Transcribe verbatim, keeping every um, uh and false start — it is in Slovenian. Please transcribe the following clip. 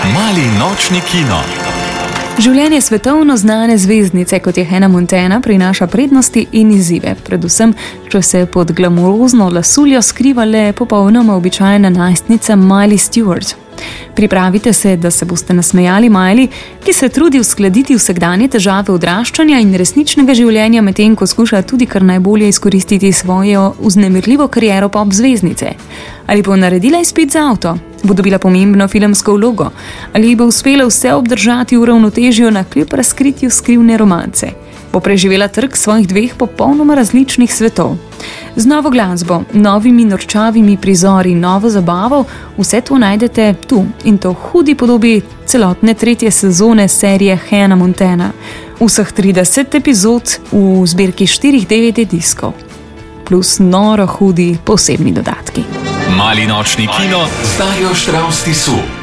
Mali nočni kino. Življenje svetovno znane zvezdnice, kot je Hannah Montana, prinaša prednosti in izzive, predvsem, če se pod glamurozno lasuljo skriva le popolnoma običajna najstnica Miley Stewart. Pripravite se, da se boste nasmejali Miley, ki se trudi uskladiti vsakdanje težave odraščanja in resničnega življenja, medtem ko skuša tudi kar najbolje izkoristiti svojo vznemirljivo kariero pop zvezdnice. Ali bo naredila izpit za avto? Bo dobila pomembno filmsko vlogo? Ali bo uspela vse obdržati v ravnotežju na kljub razkritju skrivne romance? Bo preživela trk svojih dveh popolnoma različnih svetov? Z novo glasbo, novimi norčavimi prizori, novo zabavo, vse to najdete tu in to v hudi podobi celotne tretje sezone serije Hannah Montana. Vseh trideset epizod v zbirki štirih D V D diskov. Plus noro hudi posebni dodatki. Mali nočni kino z Darjo Štravs Tisu.